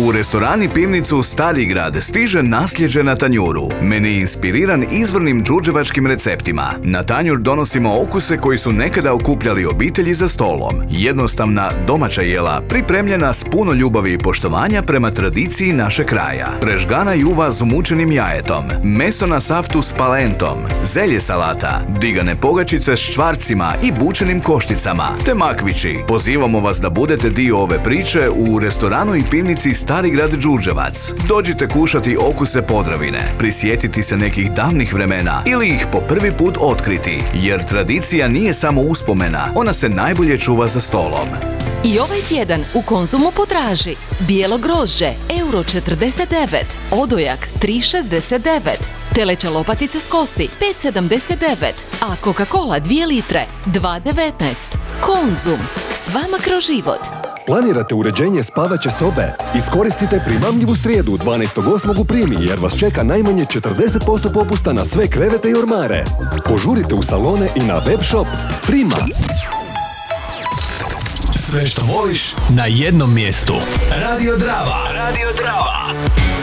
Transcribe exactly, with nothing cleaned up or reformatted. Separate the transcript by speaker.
Speaker 1: U restorani pivnicu Stari grad stiže nasljeđe na tanjuru. Meni inspiriran izvornim đurđevačkim receptima. Na tanjur donosimo okuse koji su nekada okupljali obitelji za stolom. Jednostavna domaća jela pripremljena s puno ljubavi i poštovanja prema tradiciji naše kraja. Prežgana juva s umučenim jajetom, meso na saftu s palentom, zelje salata, digane pogačice s čvarcima i bučenim košticama, te makvići. Pozivamo vas da budete dio ove priče u restoranu i pivnici Stari grad Đurđevac. Dođite kušati okuse Podravine, prisjetiti se nekih davnih vremena ili ih po prvi put otkriti, jer tradicija nije samo uspomena, ona se najbolje čuva za stolom.
Speaker 2: I ovaj tjedan u Konzumu potraži bijelo grožđe euro četrdeset devet, odojak tri šezdeset devet, teleće lopatice s kosti pet sedamdeset devet, a Coca-Cola dvije litre dva devetnaest. Konzum, s vama kroz život.
Speaker 3: Planirate uređenje spavaće sobe? Iskoristite primamljivu srijedu dvanaestog osmog u Primi jer vas čeka najmanje četrdeset posto popusta na sve krevete i ormare. Požurite u salone i na web shop Prima.
Speaker 4: Sve što voliš na jednom mjestu. Radio Drava. Radio Drava.